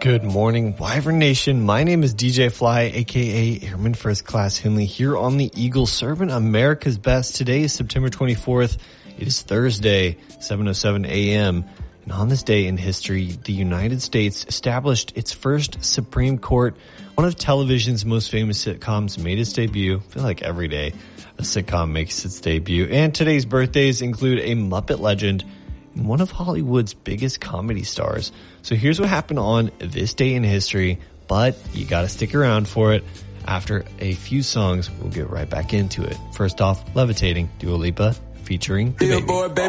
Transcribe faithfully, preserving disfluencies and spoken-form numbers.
Good morning, Wyvern Nation. My name is D J Fly, aka Airman First Class Henley, here on the Eagle, serving America's best. Today is September twenty-fourth. It is Thursday, seven oh seven a.m. And on this day in history, the United States established its first Supreme Court. One of television's most famous sitcoms made its debut. I feel like every day a sitcom makes its debut. And today's birthdays include a Muppet legend and one of Hollywood's biggest comedy stars. So here's what happened on this day in history, but you gotta stick around for it. After a few songs, we'll get right back into it. First off, Levitating, Dua Lipa, featuring DaBaby.